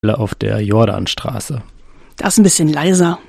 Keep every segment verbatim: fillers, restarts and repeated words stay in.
auf der Jordanstraße. Das ist ein bisschen leiser.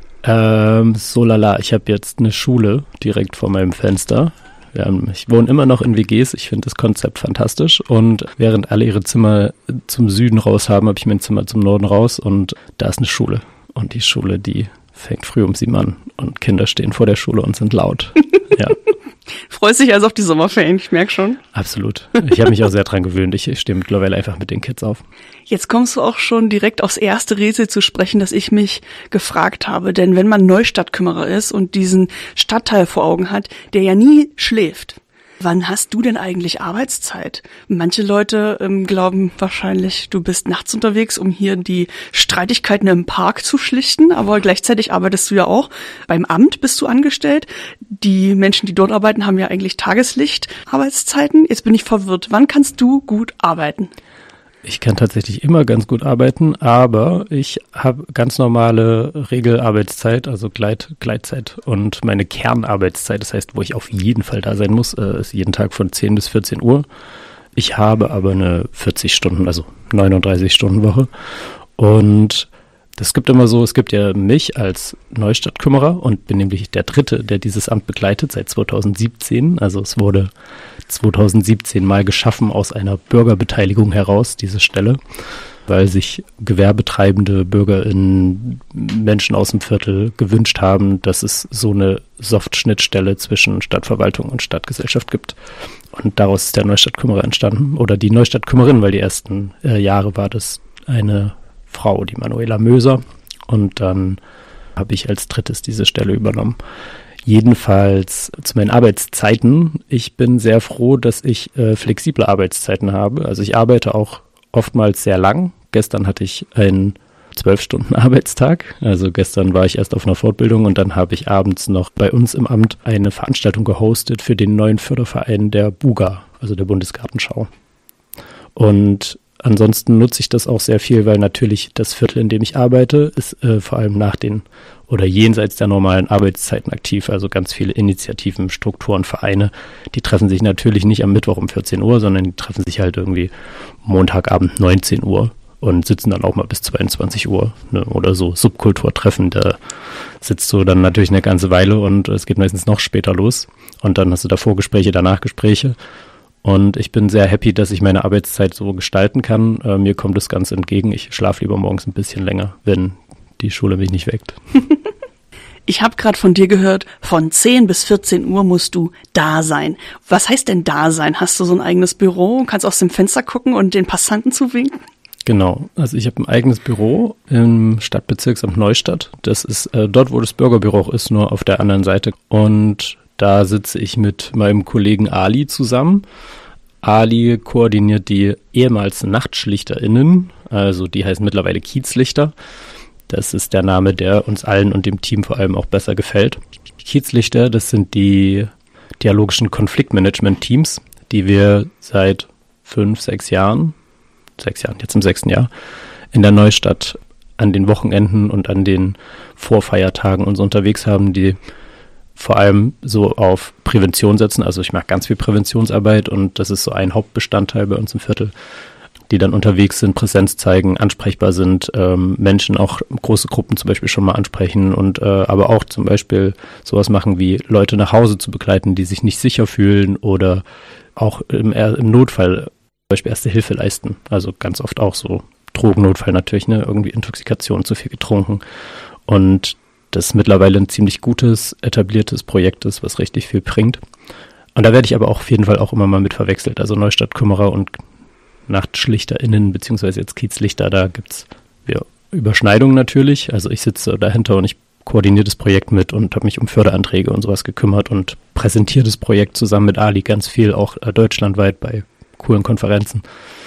Ähm, so lala, ich habe jetzt eine Schule direkt vor meinem Fenster. Wir haben, ich wohne immer noch in W Gs, ich finde das Konzept fantastisch und während alle ihre Zimmer zum Süden raus haben, habe ich mein Zimmer zum Norden raus und da ist eine Schule. Und die Schule, die fängt früh um sieben an und Kinder stehen vor der Schule und sind laut. Ja. Freust dich also auf die Sommerferien, ich merke schon. Absolut. Ich habe mich auch sehr dran gewöhnt. Ich stehe mittlerweile einfach mit den Kids auf. Jetzt kommst du auch schon direkt aufs erste Rätsel zu sprechen, das ich mich gefragt habe. Denn wenn man Neustadtkümmerer ist und diesen Stadtteil vor Augen hat, der ja nie schläft, wann hast du denn eigentlich Arbeitszeit? Manche Leute ähm, glauben wahrscheinlich, du bist nachts unterwegs, um hier die Streitigkeiten im Park zu schlichten, aber gleichzeitig arbeitest du ja auch. Beim Amt bist du angestellt. Die Menschen, die dort arbeiten, haben ja eigentlich Tageslicht-Arbeitszeiten. Jetzt bin ich verwirrt. Wann kannst du gut arbeiten? Ich kann tatsächlich immer ganz gut arbeiten, aber ich habe ganz normale Regelarbeitszeit, also Gleit, Gleitzeit und meine Kernarbeitszeit, das heißt, wo ich auf jeden Fall da sein muss, ist jeden Tag von zehn bis vierzehn Uhr. Ich habe aber eine vierzig Stunden, also neununddreißig Stunden Woche und es gibt immer so, es gibt ja mich als Neustadtkümmerer und bin nämlich der Dritte, der dieses Amt begleitet seit zweitausendsiebzehn. Also es wurde zweitausendsiebzehn mal geschaffen aus einer Bürgerbeteiligung heraus, diese Stelle, weil sich gewerbetreibende BürgerInnen, Menschen aus dem Viertel gewünscht haben, dass es so eine Soft-Schnittstelle zwischen Stadtverwaltung und Stadtgesellschaft gibt. Und daraus ist der Neustadtkümmerer entstanden oder die Neustadtkümmerin, weil die ersten äh, Jahre war das eine Frau, die Manuela Möser, und dann habe ich als drittes diese Stelle übernommen. Jedenfalls zu meinen Arbeitszeiten. Ich bin sehr froh, dass ich äh, flexible Arbeitszeiten habe. Also ich arbeite auch oftmals sehr lang. Gestern hatte ich einen zwölf Stunden Arbeitstag. Also gestern war ich erst auf einer Fortbildung und dann habe ich abends noch bei uns im Amt eine Veranstaltung gehostet für den neuen Förderverein der BUGA, also der Bundesgartenschau. Und ansonsten nutze ich das auch sehr viel, weil natürlich das Viertel, in dem ich arbeite, ist äh, vor allem nach den oder jenseits der normalen Arbeitszeiten aktiv. Also ganz viele Initiativen, Strukturen, Vereine, die treffen sich natürlich nicht am Mittwoch um vierzehn Uhr, sondern die treffen sich halt irgendwie Montagabend neunzehn Uhr und sitzen dann auch mal bis zweiundzwanzig Uhr, ne, oder so Subkulturtreffen. Da sitzt du dann natürlich eine ganze Weile und es geht meistens noch später los. Und dann hast du davor Gespräche, danach Gespräche. Und ich bin sehr happy, dass ich meine Arbeitszeit so gestalten kann. Äh, mir kommt das ganz entgegen. Ich schlafe lieber morgens ein bisschen länger, wenn die Schule mich nicht weckt. Ich habe gerade von dir gehört, von zehn bis vierzehn Uhr musst du da sein. Was heißt denn da sein? Hast du so ein eigenes Büro und kannst aus dem Fenster gucken und den Passanten zuwinken? Genau, also ich habe ein eigenes Büro im Stadtbezirksamt Neustadt. Das ist äh, dort, wo das Bürgerbüro auch ist, nur auf der anderen Seite. Und da sitze ich mit meinem Kollegen Ali zusammen. Ali koordiniert die ehemals NachtschlichterInnen, also die heißen mittlerweile Kiezlichter. Das ist der Name, der uns allen und dem Team vor allem auch besser gefällt. Kiezlichter, das sind die dialogischen Konfliktmanagement-Teams, die wir seit fünf, sechs Jahren, sechs Jahren, jetzt im sechsten Jahr, in der Neustadt an den Wochenenden und an den Vorfeiertagen uns unterwegs haben, die vor allem so auf Prävention setzen. Also ich mache ganz viel Präventionsarbeit und das ist so ein Hauptbestandteil bei uns im Viertel, die dann unterwegs sind, Präsenz zeigen, ansprechbar sind, ähm, Menschen auch große Gruppen zum Beispiel schon mal ansprechen und äh, aber auch zum Beispiel sowas machen wie Leute nach Hause zu begleiten, die sich nicht sicher fühlen oder auch im, im Notfall zum Beispiel Erste Hilfe leisten. Also ganz oft auch so Drogennotfall natürlich, ne, irgendwie Intoxikation, zu viel getrunken. Und das ist mittlerweile ein ziemlich gutes, etabliertes Projekt ist, was richtig viel bringt. Und da werde ich aber auch auf jeden Fall auch immer mal mit verwechselt. Also Neustadtkümmerer und NachtschlichterInnen, beziehungsweise jetzt Kiezlichter, da gibt's ja Überschneidungen natürlich. Also ich sitze dahinter und ich koordiniere das Projekt mit und habe mich um Förderanträge und sowas gekümmert und präsentiere das Projekt zusammen mit Ali ganz viel, auch äh, deutschlandweit bei coolen Konferenzen.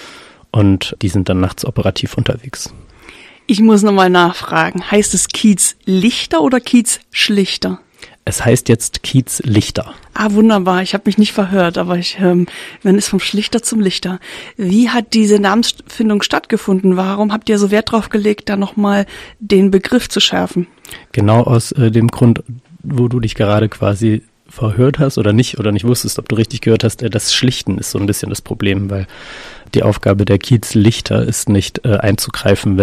Und die sind dann nachts operativ unterwegs. Ich muss nochmal nachfragen. Heißt es Kiezlichter oder Kiezschlichter? Es heißt jetzt Kiezlichter. Ah, wunderbar. Ich habe mich nicht verhört, aber ich, ähm, wenn es vom Schlichter zum Lichter. Wie hat diese Namensfindung stattgefunden? Warum habt ihr so Wert drauf gelegt, da nochmal den Begriff zu schärfen? Genau aus äh, dem Grund, wo du dich gerade quasi verhört hast oder nicht oder nicht wusstest, ob du richtig gehört hast, äh, das Schlichten ist so ein bisschen das Problem, weil die Aufgabe der Kiezlichter ist nicht äh, einzugreifen,